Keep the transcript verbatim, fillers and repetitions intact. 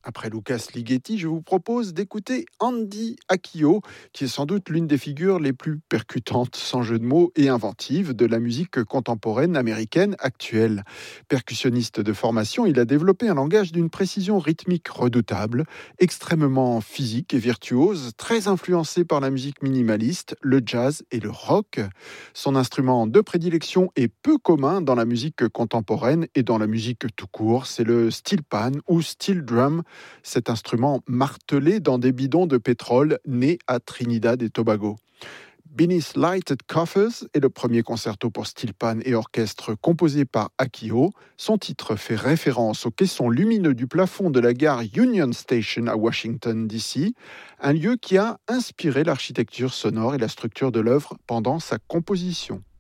Après Lucas Ligeti, je vous propose d'écouter Andy Akio, qui est sans doute l'une des figures les plus percutantes, sans jeu de mots, et inventives de la musique contemporaine américaine actuelle. Percussionniste de formation, il a développé un langage d'une précision rythmique redoutable, extrêmement physique et virtuose, très influencé par la musique minimaliste, le jazz et le rock. Son instrument de prédilection est peu commun dans la musique contemporaine et dans la musique tout court, c'est le steel pan ou steel drum, cet instrument martelé dans des bidons de pétrole né à Trinidad et Tobago. Beneath Lighted Coffers est le premier concerto pour steel pan et orchestre composé par Akio. Son titre fait référence aux caissons lumineux du plafond de la gare Union Station à Washington, D C, un lieu qui a inspiré l'architecture sonore et la structure de l'œuvre pendant sa composition.